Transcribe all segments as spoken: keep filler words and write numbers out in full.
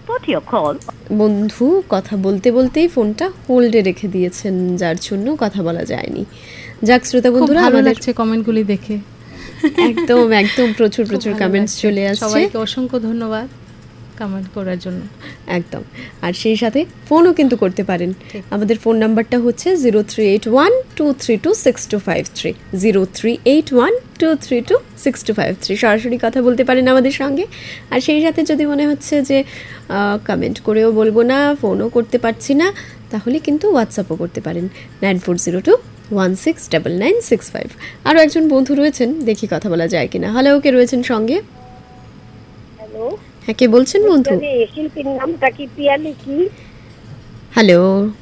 put your call. বন্ধু কথা বলতে বলতেই ফোনটা হোল্ডে রেখে দিয়েছেন, যার জন্য কথা বলা যায়নি। যাক শ্রোতা বন্ধুরা, ভালো লাগছে কমেন্টগুলি দেখে। একদম একদম প্রচুর প্রচুর কমেন্টস চলে আসছে, সবাইকে অসংখ্য ধন্যবাদ কমেন্ট করার জন্য। একদম। আর সেই সাথে ফোনও কিন্তু করতে পারেন। আমাদের ফোন নাম্বারটা হচ্ছে zero three eight one two three two six two five three zero three eight one two three two six two five three সরাসরি কথা বলতে পারেন আমাদের সঙ্গে। আর সেই সাথে যদি মনে হচ্ছে যে কমেন্ট করেও বলবো না, ফোনও করতে পারছি না, তাহলে কিন্তু হোয়াটসঅ্যাপও করতে পারেন nine four zero two one six double nine six five. আরও একজন বন্ধু রয়েছেন, দেখি কথা বলা যায় কিনা। হ্যালো, কে রয়েছেন সঙ্গে? হ্যালো, হ্যাঁ, কে বলছেন বন্ধু? শিল্পীর নামটা কি? পিয়ালি কি? হ্যালো,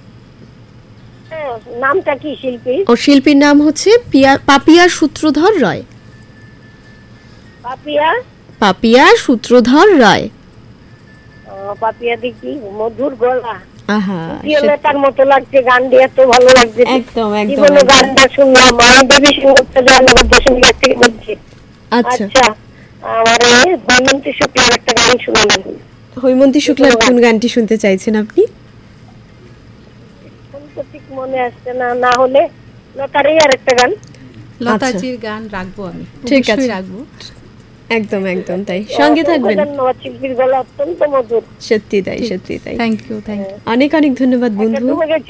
নামটা কি শিল্পী? ও শিল্পীর নাম হচ্ছে পাপিয়া সূত্রধর রায়। পাপিয়া পাপিয়া সূত্রধর রায়। পাপিয়া দেখি মধুর গলা, আহা, তার মতো লাগছে, গান দিয়ে এত ভালো লাগছে। একদম একদম জীবনে গানটা শুনলাম, আমি দেবী সিংহটা জয়নগর দশমিক থেকে বলছি। আচ্ছা, আমার হৈমন্তী শুক্লার একটা গান শুনলাম। হৈমন্তী শুক্লার কোন গানটি শুনতে চাইছেন আপনি? ঠিক মনে আসছে না, না হলে লতারই আর একটা গান, লতাজির গান রাখবো আমি। ঠিক আছে, রাখবো। একদম একদম তাই, সঙ্গে থাকবেন। ধন্যবাদ, শিল্পীর গলা অত্যন্ত মধুর। সত্যি তাই, সত্যি তাই। থ্যাংক ইউ, থ্যাংক ইউ, অনেক অনেক ধন্যবাদ বন্ধু।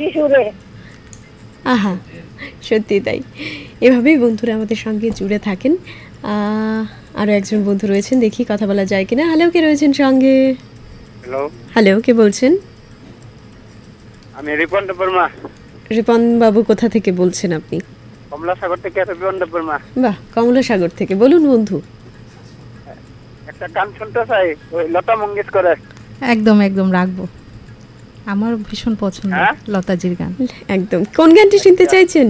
আহা, সত্যি তাই। এভাবেই বন্ধুরা আমাদের সঙ্গে জুড়ে থাকেন। আরো একজন বন্ধু রয়েছেন, দেখি কথা বলা যায় কিনা। হ্যালো, কে রয়েছেন সঙ্গে? হ্যালো, হ্যালো, কে বলছেন? আমি রিপন দেববর্মা। রিপন বাবু, কোথা থেকে বলছেন আপনি? কমলাসাগর থেকে রিপন দেববর্মা। বাহ, কমলাসাগর থেকে। বলুন বন্ধু। একটা গান শুনতে চাই, ওই লতা মঙ্গেশকরের। একদম একদম রাখবো, আমার ভীষণ পছন্দ লতাজির গান। একদম। কোন গানটি শুনতে চাইছেন?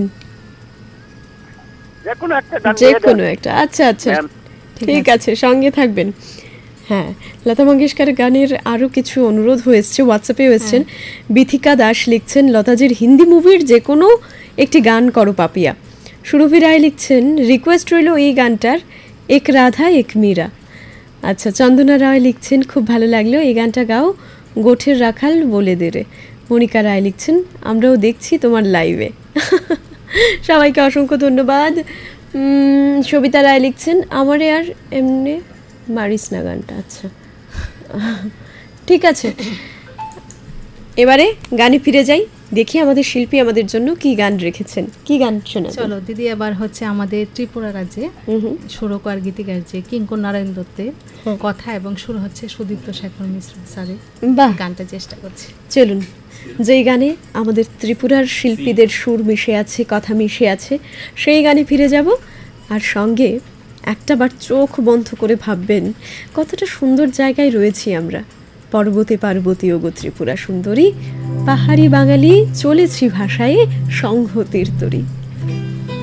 যে কোনো একটা গান, যে কোনো একটা। আচ্ছা আচ্ছা, ঠিক আছে, সঙ্গে থাকবেন। হ্যাঁ, লতা মঙ্গেশকরের গানের আরও কিছু অনুরোধ হয়েছে, হোয়াটসঅ্যাপে এসেছেন। বিথিকা দাস লিখছেন, লতাজির হিন্দি মুভির যে কোনো একটি গান করো পাপিয়া। সুরভি রায় লিখছেন, রিকোয়েস্ট রইল এই গানটার, এক রাধা এক মীরা। আচ্ছা, চন্দনা রায় লিখছেন, খুব ভালো লাগলো এই গানটা গাও, গোঠের রাখাল বলে দে রে। মনিকা রায় লিখছেন, আমরাও দেখছি তোমার লাইভে। সবাইকে অসংখ্য ধন্যবাদ। সবিতা রায় লিখছেন, আমারে আর এমনি মারিস না গানটা। আচ্ছা, ঠিক আছে, এবারে গানে ফিরে যাই, দেখি আমাদের শিল্পী আমাদের জন্য কি গান রেখেছেন। কি গান শোনাবেন? চলো দিদি, এবার হচ্ছে আমাদের ত্রিপুরা রাজ্যে সুরকার গীতিকার যে কিঙ্কর নারায়ণ দত্তের কথা এবং সুর হচ্ছে সুদীপ্ত শেখর মিশ্র স্যারের। বাহ, গানটা চেষ্টা করছি। চলুন, যেই গানে আমাদের ত্রিপুরার শিল্পীদের সুর মিশে আছে, কথা মিশে আছে, সেই গানে ফিরে যাব। আর সঙ্গে একটাবার চোখ বন্ধ করে ভাববেন কতটা সুন্দর জায়গায় রয়েছি আমরা। পর্বতে পার্বতী ও গো ত্রিপুরা সুন্দরী, পাহাড়ি বাঙালি চলেছি ভাষায় সংঘ তীর্তরী।